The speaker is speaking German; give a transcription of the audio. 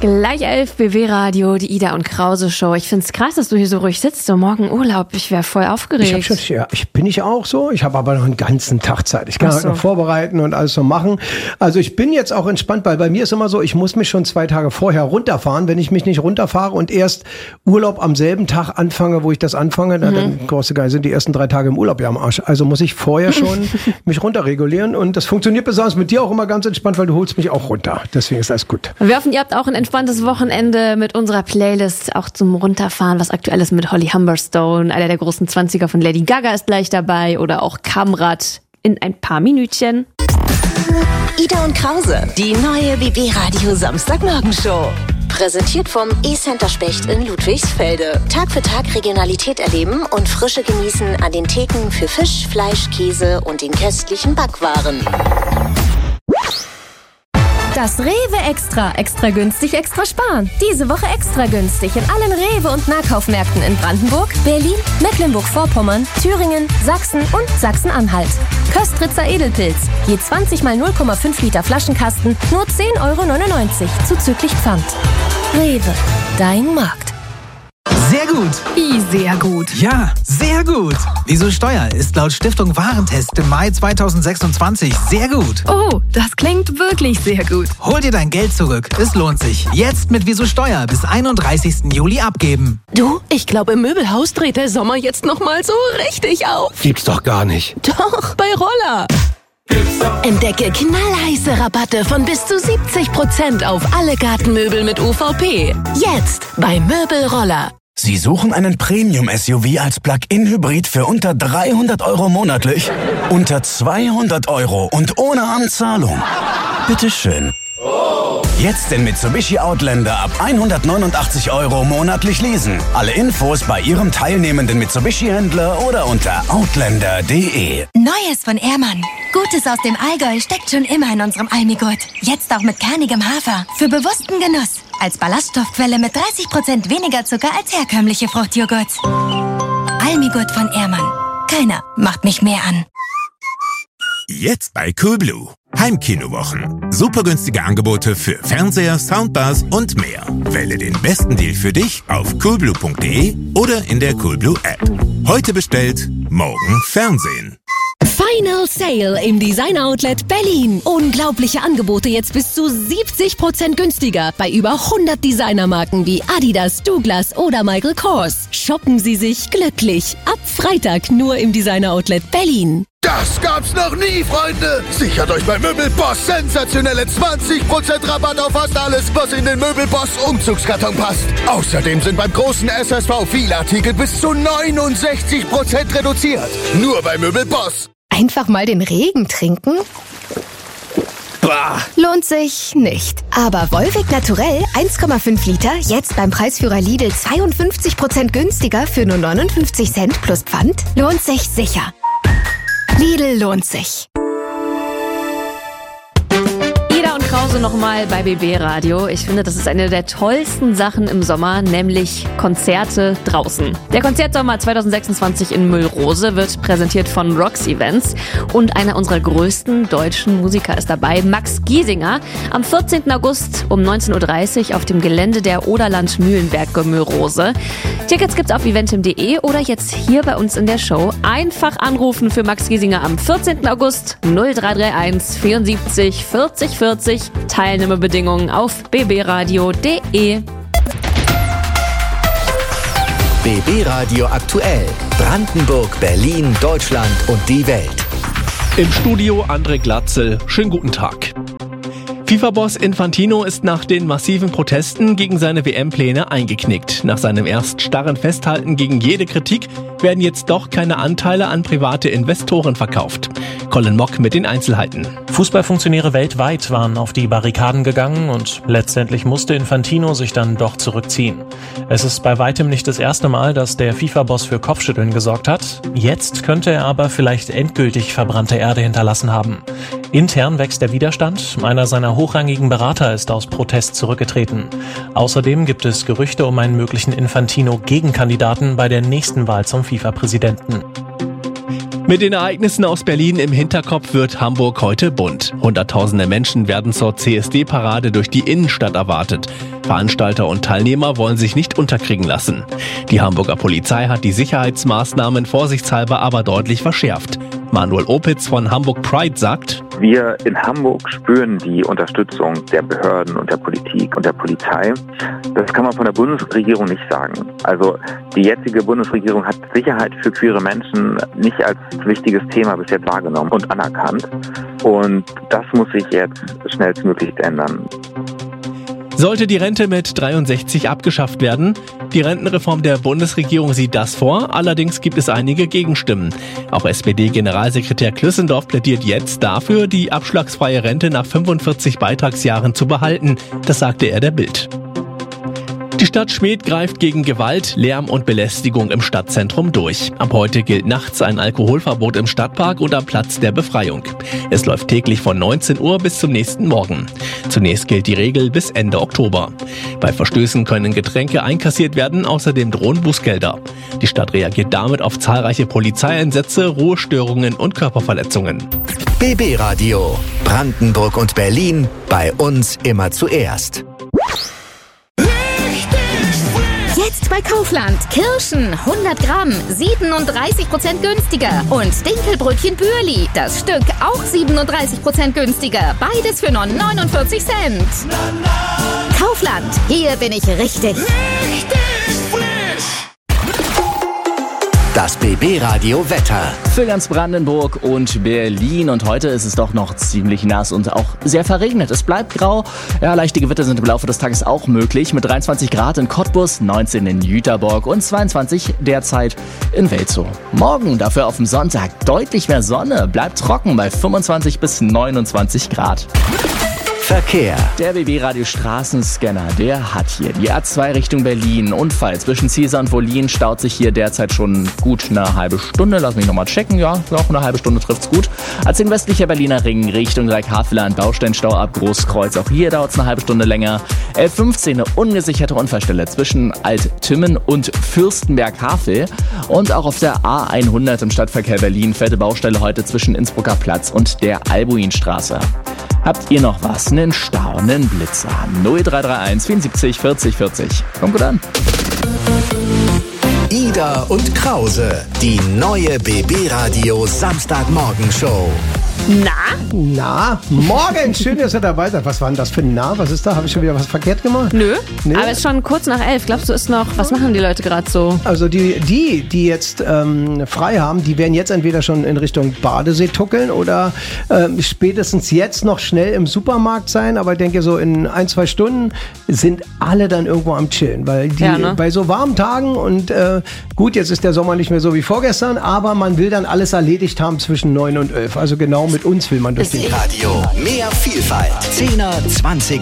Gleich 11, BW Radio, die Ida und Krause Show. Ich find's krass, dass du hier so ruhig sitzt. So morgen Urlaub, ich wäre voll aufgeregt. Bin ich auch so. Ich habe aber noch einen ganzen Tag Zeit. Ich kann halt noch vorbereiten und alles so machen. Also ich bin jetzt auch entspannt, weil bei mir ist immer so, ich muss mich schon 2 Tage vorher runterfahren. Wenn ich mich nicht runterfahre und erst Urlaub am selben Tag anfange, wo ich das anfange, dann große Geil, sind die ersten 3 Tage im Urlaub ja am Arsch. Also muss ich vorher schon mich runterregulieren und das funktioniert besonders mit dir auch immer ganz entspannt, weil du holst mich auch runter. Deswegen ist alles gut. Wir hoffen, ihr habt auch ein entspanntes Wochenende mit unserer Playlist, auch zum Runterfahren, was aktuell ist mit Holly Humberstone. Einer der großen 20er von Lady Gaga ist gleich dabei oder auch Kamrat in ein paar Minütchen. Ida und Krause, die neue BB Radio Samstagmorgenshow. Präsentiert vom E-Center Specht in Ludwigsfelde. Tag für Tag Regionalität erleben und Frische genießen an den Theken für Fisch, Fleisch, Käse und den köstlichen Backwaren. Das Rewe Extra. Extra günstig, extra sparen. Diese Woche extra günstig in allen Rewe- und Nahkaufmärkten in Brandenburg, Berlin, Mecklenburg-Vorpommern, Thüringen, Sachsen und Sachsen-Anhalt. Köstritzer Edelpilz. Je 20 mal 0,5 Liter Flaschenkasten, nur 10,99 € zuzüglich Pfand. Rewe, dein Markt. Sehr gut. Wie sehr gut? Ja, sehr gut. Wieso Steuer ist laut Stiftung Warentest im Mai 2026 sehr gut. Oh, das klingt wirklich sehr gut. Hol dir dein Geld zurück. Es lohnt sich. Jetzt mit Wieso Steuer bis 31. Juli abgeben. Du, ich glaube, im Möbelhaus dreht der Sommer jetzt nochmal so richtig auf. Gibt's doch gar nicht. Doch, bei Roller. Entdecke knallheiße Rabatte von bis zu 70% auf alle Gartenmöbel mit UVP. Jetzt bei Möbelroller. Sie suchen einen Premium-SUV als Plug-in-Hybrid für unter 300 € monatlich? Unter 200 € und ohne Anzahlung? Bitteschön. Jetzt den Mitsubishi Outlander ab 189 € monatlich leasen. Alle Infos bei Ihrem teilnehmenden Mitsubishi-Händler oder unter outlander.de. Neues von Ehrmann. Gutes aus dem Allgäu steckt schon immer in unserem Almigurt. Jetzt auch mit kernigem Hafer. Für bewussten Genuss. Als Ballaststoffquelle mit 30% weniger Zucker als herkömmliche Fruchtjoghurts. Almigurt von Ehrmann. Keiner macht mich mehr an. Jetzt bei Coolblue. Heimkinowochen. Super günstige Angebote für Fernseher, Soundbars und mehr. Wähle den besten Deal für dich auf coolblue.de oder in der Coolblue App. Heute bestellt, morgen Fernsehen. Final Sale im Designer Outlet Berlin. Unglaubliche Angebote jetzt bis zu 70% günstiger bei über 100 Designermarken wie Adidas, Douglas oder Michael Kors. Shoppen Sie sich glücklich. Ab Freitag nur im Designer Outlet Berlin. Das gab's noch nie, Freunde! Sichert euch bei Möbelboss sensationelle 20% Rabatt auf fast alles, was in den Möbelboss Umzugskarton passt. Außerdem sind beim großen SSV viele Artikel bis zu 69% reduziert. Nur bei Möbelboss. Einfach mal den Regen trinken? Bah. Lohnt sich nicht. Aber Volvic Naturell 1,5 Liter jetzt beim Preisführer Lidl 52% günstiger für nur 59 Cent plus Pfand? Lohnt sich sicher. Lidl lohnt sich. Ida und Krause nochmal bei BB Radio. Ich finde, das ist eine der tollsten Sachen im Sommer, nämlich Konzerte draußen. Der Konzertsommer 2026 in Müllrose wird präsentiert von Rox Events und einer unserer größten deutschen Musiker ist dabei, Max Giesinger, am 14. August um 19:30 Uhr auf dem Gelände der Oderland Mühlenberg Müllrose. Tickets gibt's auf eventim.de oder jetzt hier bei uns in der Show. Einfach anrufen für Max Giesinger am 14. August 0331 74 40 40. Teilnahmebedingungen auf bbradio.de. BB Radio aktuell. Brandenburg, Berlin, Deutschland und die Welt. Im Studio André Glatzel. Schönen guten Tag. FIFA-Boss Infantino ist nach den massiven Protesten gegen seine WM-Pläne eingeknickt. Nach seinem erst starren Festhalten gegen jede Kritik werden jetzt doch keine Anteile an private Investoren verkauft. Colin Mock mit den Einzelheiten. Fußballfunktionäre weltweit waren auf die Barrikaden gegangen und letztendlich musste Infantino sich dann doch zurückziehen. Es ist bei weitem nicht das erste Mal, dass der FIFA-Boss für Kopfschütteln gesorgt hat. Jetzt könnte er aber vielleicht endgültig verbrannte Erde hinterlassen haben. Intern wächst der Widerstand. Einer seiner hochrangigen Berater ist aus Protest zurückgetreten. Außerdem gibt es Gerüchte um einen möglichen Infantino-Gegenkandidaten bei der nächsten Wahl zum FIFA-Präsidenten. Mit den Ereignissen aus Berlin im Hinterkopf wird Hamburg heute bunt. Hunderttausende Menschen werden zur CSD-Parade durch die Innenstadt erwartet. Veranstalter und Teilnehmer wollen sich nicht unterkriegen lassen. Die Hamburger Polizei hat die Sicherheitsmaßnahmen vorsichtshalber aber deutlich verschärft. Manuel Opitz von Hamburg Pride sagt: Wir in Hamburg spüren die Unterstützung der Behörden und der Politik und der Polizei. Das kann man von der Bundesregierung nicht sagen. Also die jetzige Bundesregierung hat Sicherheit für queere Menschen nicht als wichtiges Thema bis jetzt wahrgenommen und anerkannt. Und das muss sich jetzt schnellstmöglich ändern. Sollte die Rente mit 63 abgeschafft werden? Die Rentenreform der Bundesregierung sieht das vor, allerdings gibt es einige Gegenstimmen. Auch SPD-Generalsekretär Klüssendorf plädiert jetzt dafür, die abschlagsfreie Rente nach 45 Beitragsjahren zu behalten. Das sagte er der Bild. Die Stadt Schmedt greift gegen Gewalt, Lärm und Belästigung im Stadtzentrum durch. Ab heute gilt nachts ein Alkoholverbot im Stadtpark und am Platz der Befreiung. Es läuft täglich von 19 Uhr bis zum nächsten Morgen. Zunächst gilt die Regel bis Ende Oktober. Bei Verstößen können Getränke einkassiert werden, außerdem drohen Bußgelder. Die Stadt reagiert damit auf zahlreiche Polizeieinsätze, Ruhestörungen und Körperverletzungen. BB Radio. Brandenburg und Berlin. Bei uns immer zuerst. Jetzt bei Kaufland. Kirschen 100 Gramm, 37% günstiger. Und Dinkelbrötchen Bürli, das Stück auch 37% günstiger. Beides für nur 49 Cent. Kaufland, hier bin ich richtig. Das BB Radio Wetter. Für ganz Brandenburg und Berlin. Und heute ist es doch noch ziemlich nass und auch sehr verregnet. Es bleibt grau. Ja, leichte Gewitter sind im Laufe des Tages auch möglich. Mit 23 Grad in Cottbus, 19 in Jüterborg und 22 derzeit in Welzow. Morgen dafür auf dem Sonntag deutlich mehr Sonne. Bleibt trocken bei 25 bis 29 Grad. Verkehr. Der BB Radio Straßenscanner, der hat hier die A2 Richtung Berlin. Unfall zwischen Ziesar und Wollin staut sich hier derzeit schon gut eine halbe Stunde. Lass mich nochmal checken. Ja, auch eine halbe Stunde trifft's gut. A10 westlicher Berliner Ring Richtung Dreikhaveland, Bausteinstau ab Großkreuz. Auch hier dauert's eine halbe Stunde länger. 15 eine ungesicherte Unfallstelle zwischen Alt-Timmen und Fürstenberg-Havel. Und auch auf der A100 im Stadtverkehr Berlin fährt die Baustelle heute zwischen Innsbrucker Platz und der Albuinstraße. Habt ihr noch was? Einen Stau, einen Blitzer? 0331 74 40 40. Kommt gut an. Ida und Krause, die neue BB Radio Samstagmorgenshow. Na, morgen. Schön, dass ihr dabei seid. Was war denn das für ein Na? Was ist da? Habe ich schon wieder was verkehrt gemacht? Nö, aber es ist schon kurz nach 11. Glaubst du, ist noch, was machen die Leute gerade so? Also die jetzt frei haben, die werden jetzt entweder schon in Richtung Badesee tuckeln oder spätestens jetzt noch schnell im Supermarkt sein. Aber ich denke, so in 1-2 Stunden sind alle dann irgendwo am Chillen. Weil die bei so warmen Tagen und gut, jetzt ist der Sommer nicht mehr so wie vorgestern, aber man will dann alles erledigt haben zwischen 9 und 11. Also genau mit uns will man durch den Radio. Mehr Vielfalt. 10er, 20er